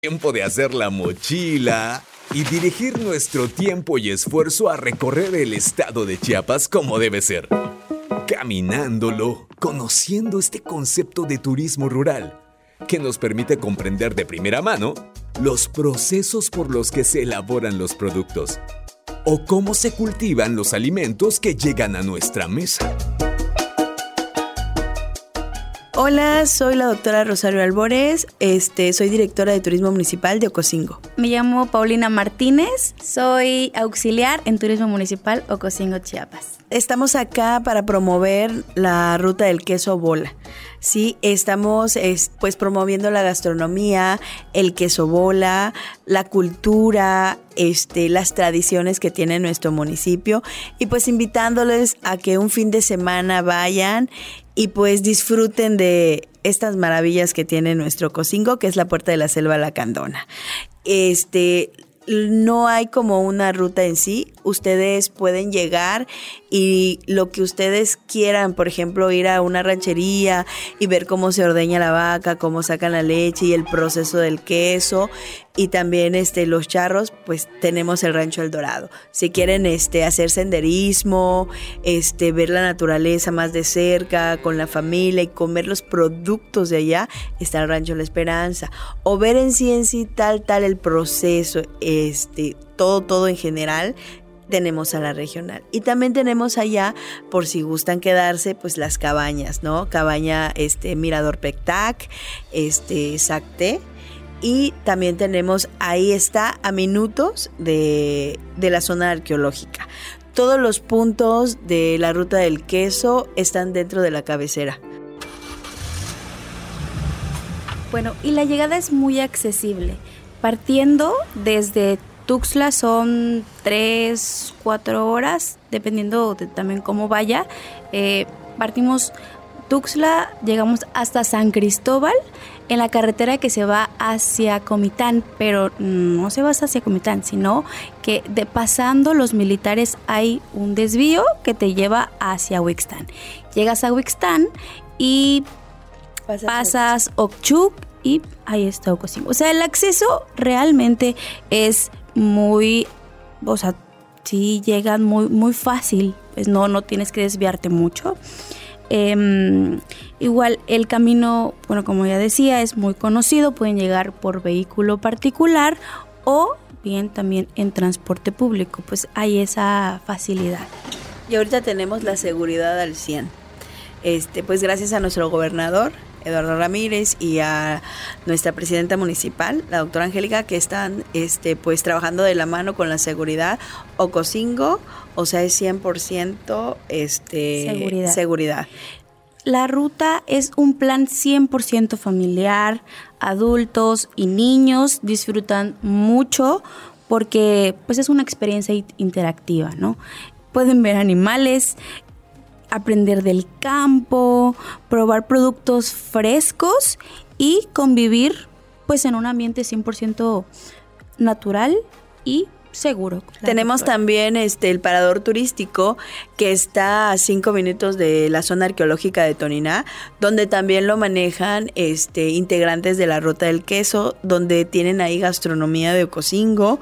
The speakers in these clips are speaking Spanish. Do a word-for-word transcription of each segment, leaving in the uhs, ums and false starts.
Tiempo de hacer la mochila y dirigir nuestro tiempo y esfuerzo a recorrer el estado de Chiapas como debe ser. Caminándolo, conociendo este concepto de turismo rural, que nos permite comprender de primera mano los procesos por los que se elaboran los productos o cómo se cultivan los alimentos que llegan a nuestra mesa. Hola, soy la doctora Rosario Albores, este, soy directora de Turismo Municipal de Ocosingo. Me llamo Paulina Martínez, soy auxiliar en Turismo Municipal Ocosingo, Chiapas. Estamos acá para promover la ruta del queso bola. Sí, estamos es, pues promoviendo la gastronomía, el queso bola, la cultura, este, las tradiciones que tiene nuestro municipio y pues invitándoles a que un fin de semana vayan y pues disfruten de estas maravillas que tiene nuestro Ocosingo, que es la Puerta de la Selva Lacandona. Este, no hay como una ruta en sí, ustedes pueden llegar y lo que ustedes quieran, por ejemplo, ir a una ranchería y ver cómo se ordeña la vaca, cómo sacan la leche y el proceso del queso y también este los charros, pues tenemos el Rancho El Dorado. Si quieren este hacer senderismo, este ver la naturaleza más de cerca con la familia y comer los productos de allá, está el Rancho La Esperanza. O ver en sí en sí tal tal el proceso, este todo todo en general. Tenemos a la regional y también tenemos allá, por si gustan quedarse, pues las cabañas, ¿no? Cabaña este Mirador Pectac, este Sacté, y también tenemos, ahí está, a minutos de, de la zona arqueológica. Todos los puntos de la ruta del queso están dentro de la cabecera. Bueno, y la llegada es muy accesible, partiendo desde Tuxtla son tres, cuatro horas, dependiendo de también cómo vaya. Eh, partimos Tuxtla, llegamos hasta San Cristóbal en la carretera que se va hacia Comitán, pero no se va hacia Comitán, sino que de pasando los militares hay un desvío que te lleva hacia Huixtán. Llegas a Huixtán y pasas, pasas Oxchuc y ahí está Ocosingo. O sea, el acceso realmente es muy, o sea, sí llegan muy, muy fácil, pues no, no tienes que desviarte mucho. Eh, igual el camino, bueno, como ya decía, es muy conocido, pueden llegar por vehículo particular o bien también en transporte público, pues hay esa facilidad. Y ahorita tenemos la seguridad al cien. Este, pues gracias a nuestro gobernador Eduardo Ramírez y a nuestra presidenta municipal, la doctora Angélica, que están este, pues trabajando de la mano con la seguridad. Ocosingo, o sea, es cien por ciento este, seguridad. seguridad. La ruta es un plan cien por ciento familiar, adultos y niños disfrutan mucho porque pues es una experiencia interactiva, ¿no? Pueden ver animales, aprender del campo, probar productos frescos y convivir pues en un ambiente cien por ciento natural y seguro. Tenemos también este el parador turístico que está a cinco minutos de la zona arqueológica de Toniná, donde también lo manejan este integrantes de la Ruta del Queso, donde tienen ahí gastronomía de Ocosingo,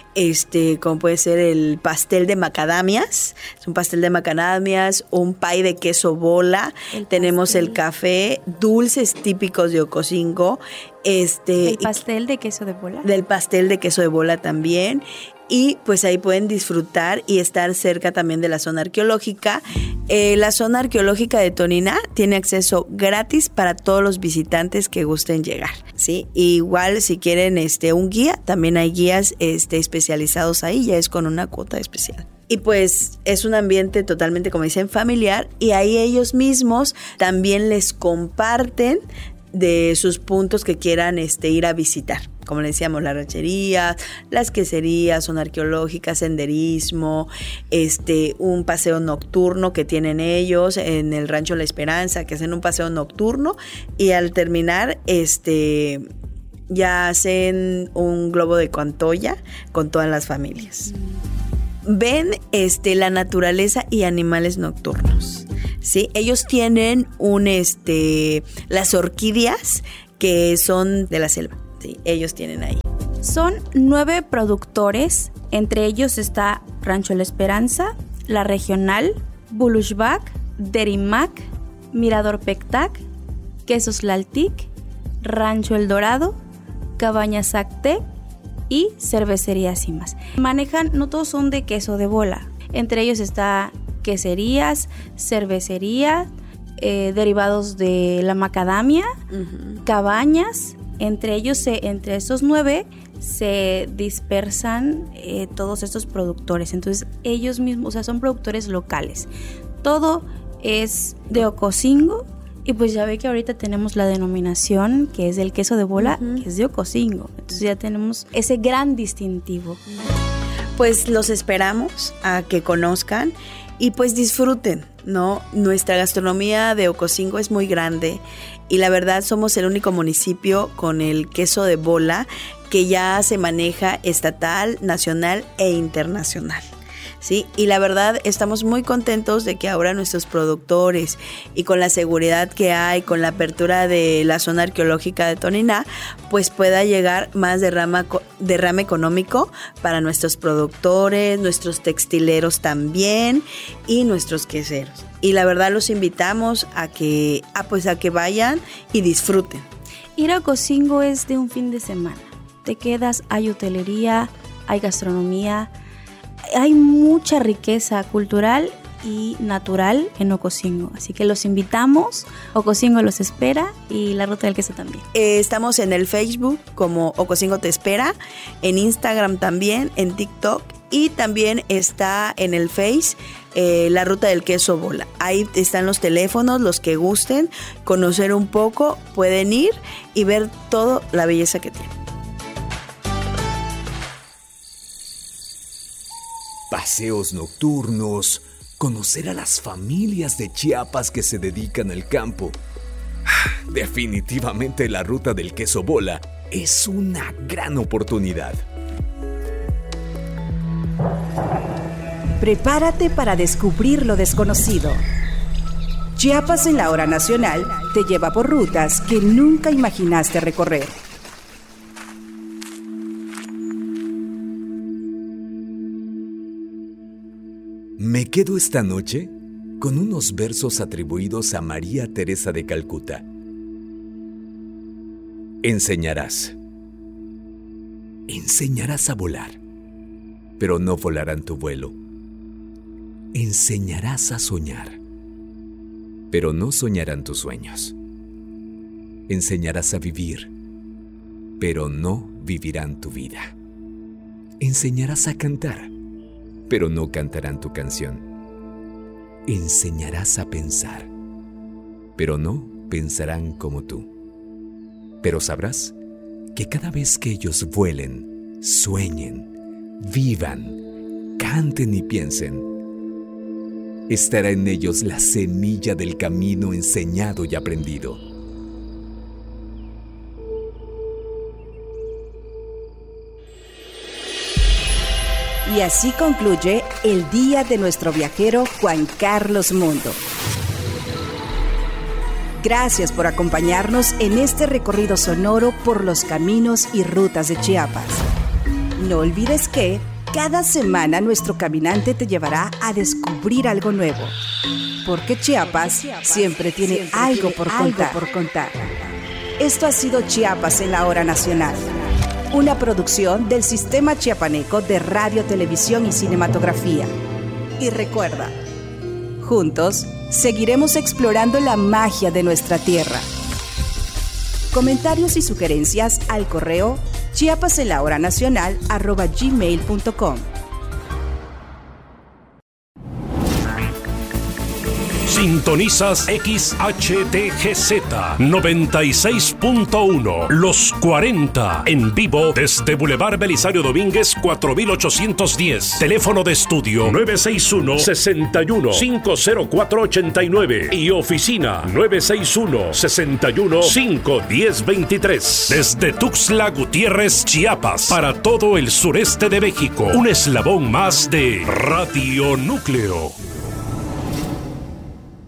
este como puede ser el pastel de macadamias, es un pastel de macadamias, un pay de queso bola, el tenemos pastel. El café, dulces típicos de Ocosingo, este el pastel de queso de bola. Del pastel de queso de bola también. Y pues ahí pueden disfrutar y estar cerca también de la zona arqueológica. Eh, la zona arqueológica de Toniná tiene acceso gratis para todos los visitantes que gusten llegar, ¿sí? Y igual si quieren este un guía, también hay guías este, especializados ahí, ya es con una cuota especial. Y pues es un ambiente totalmente, como dicen, familiar, y ahí ellos mismos también les comparten de sus puntos que quieran este, ir a visitar. Como le decíamos, la ranchería, las queserías, zona arqueológica, senderismo, este, un paseo nocturno que tienen ellos en el Rancho La Esperanza, que hacen un paseo nocturno y al terminar, este, ya hacen un globo de Cantoya con todas las familias. Ven este, la naturaleza y animales nocturnos, ¿sí? Ellos tienen un, este, las orquídeas que son de la selva. Sí, ellos tienen ahí. Son nueve productores, entre ellos está Rancho La Esperanza, La Regional, Bulushbac, Derimac, Mirador Pectac, Quesos Laltic, Rancho El Dorado, Cabañas Zactec y Cervecería Cimas. Manejan, no todos son de queso de bola, entre ellos está queserías, cervecería, eh, derivados de la macadamia, uh-huh. cabañas, entre ellos, se, entre estos nueve se dispersan eh, todos estos productores, entonces ellos mismos, o sea, son productores locales, todo es de Ocosingo. Y pues ya ve que ahorita tenemos la denominación que es del queso de bola, uh-huh. que es de Ocosingo. Entonces ya tenemos ese gran distintivo. Pues los esperamos a que conozcan y pues disfruten, ¿no? Nuestra gastronomía de Ocosingo es muy grande y la verdad somos el único municipio con el queso de bola que ya se maneja estatal, nacional e internacional. Sí, y la verdad estamos muy contentos de que ahora nuestros productores y con la seguridad que hay, con la apertura de la zona arqueológica de Toniná, pues pueda llegar más derrama, derrame económico para nuestros productores, nuestros textileros también y nuestros queseros. Y la verdad los invitamos a que, a, pues a que vayan y disfruten. Ir a Ocosingo es de un fin de semana. Te quedas, hay hotelería, hay gastronomía. Hay mucha riqueza cultural y natural en Ocosingo, así que los invitamos, Ocosingo los espera y la Ruta del Queso también. Eh, estamos en el Facebook como Ocosingo te espera, en Instagram también, en TikTok y también está en el Face eh, la Ruta del Queso Bola. Ahí están los teléfonos, los que gusten conocer un poco, pueden ir y ver toda la belleza que tiene. Paseos nocturnos, conocer a las familias de Chiapas que se dedican al campo. Definitivamente la Ruta del Queso Bola es una gran oportunidad. Prepárate para descubrir lo desconocido. Chiapas en la Hora Nacional te lleva por rutas que nunca imaginaste recorrer. Me quedo esta noche con unos versos atribuidos a María Teresa de Calcuta. Enseñarás. Enseñarás a volar, pero no volarán tu vuelo. Enseñarás a soñar, pero no soñarán tus sueños. Enseñarás a vivir, pero no vivirán tu vida. Enseñarás a cantar, pero no cantarán tu canción. Enseñarás a pensar, pero no pensarán como tú. Pero sabrás que cada vez que ellos vuelen, sueñen, vivan, canten y piensen, estará en ellos la semilla del camino enseñado y aprendido. Y así concluye el día de nuestro viajero Juan Carlos Mundo. Gracias por acompañarnos en este recorrido sonoro por los caminos y rutas de Chiapas. No olvides que cada semana nuestro caminante te llevará a descubrir algo nuevo. Porque Chiapas siempre tiene, siempre algo, tiene por algo contar. por contar. Esto ha sido Chiapas en la Hora Nacional. Una producción del Sistema Chiapaneco de Radio, Televisión y Cinematografía. Y recuerda, juntos seguiremos explorando la magia de nuestra tierra. Comentarios y sugerencias al correo chiapasenlahoranacional arroba gmail punto com. Sintonizas X H T G Z noventa y seis punto uno, Los cuarenta, en vivo desde Boulevard Belisario Domínguez cuatro mil ochocientos diez. Teléfono de estudio nueve seis uno, seis uno, cinco cero cuatro ocho nueve y oficina nueve seis uno, seis uno, cinco uno cero dos tres. Desde Tuxtla Gutiérrez, Chiapas, para todo el sureste de México, un eslabón más de Radio Núcleo.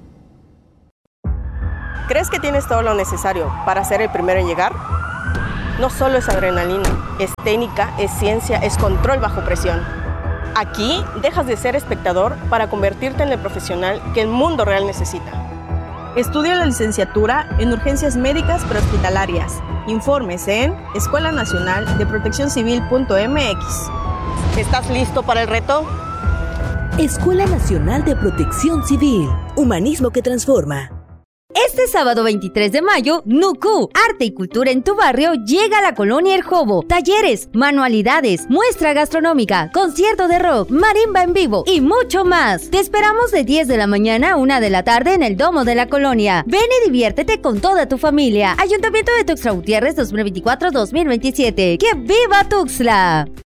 ¿Crees que tienes todo lo necesario para ser el primero en llegar? no solo es adrenalina, es técnica, es ciencia, es control bajo presión. Aquí dejas de ser espectador para convertirte en el profesional que el mundo real necesita. Estudia la licenciatura en urgencias médicas prehospitalarias. Informes en escuela nacional de protección civil punto m x. ¿Estás listo para el reto? Escuela Nacional de Protección Civil. Humanismo que transforma. Este sábado veintitrés de mayo, Nuku, Arte y Cultura en tu barrio, llega a la Colonia El Jobo. Talleres, manualidades, muestra gastronómica, concierto de rock, marimba en vivo y mucho más. Te esperamos de diez de la mañana a una de la tarde en el Domo de la Colonia. Ven y diviértete con toda tu familia. Ayuntamiento de Tuxtla Gutiérrez dos mil veinticuatro a dos mil veintisiete. ¡Que viva Tuxtla!